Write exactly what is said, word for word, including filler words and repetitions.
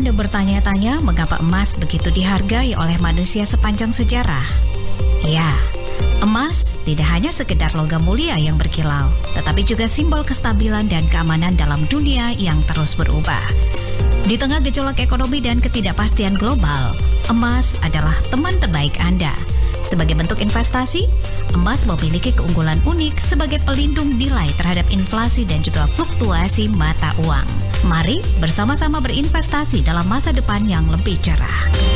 Anda bertanya-tanya mengapa emas begitu dihargai oleh manusia sepanjang sejarah? Ya, emas tidak hanya sekedar logam mulia yang berkilau, tetapi juga simbol kestabilan dan keamanan dalam dunia yang terus berubah. Di tengah gejolak ekonomi dan ketidakpastian global, emas adalah teman terbaik Anda. Sebagai bentuk investasi, emas memiliki keunggulan unik sebagai pelindung nilai terhadap inflasi dan juga fluktuasi mata uang. Mari bersama-sama berinvestasi dalam masa depan yang lebih cerah.